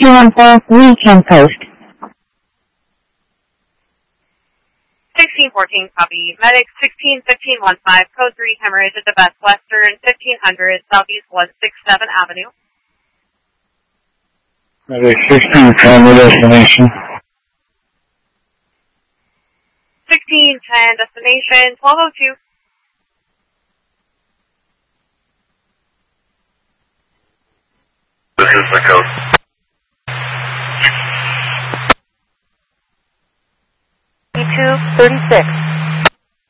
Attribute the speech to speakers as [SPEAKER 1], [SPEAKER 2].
[SPEAKER 1] 214, Weekend Post.
[SPEAKER 2] 1614, copy. Medic 161515, code 3, hemorrhage at the Best Western, 1500, Southeast 167 Avenue.
[SPEAKER 3] Medic 1610, the destination.
[SPEAKER 2] 1610, destination 1202.
[SPEAKER 4] This is the code.
[SPEAKER 5] E236.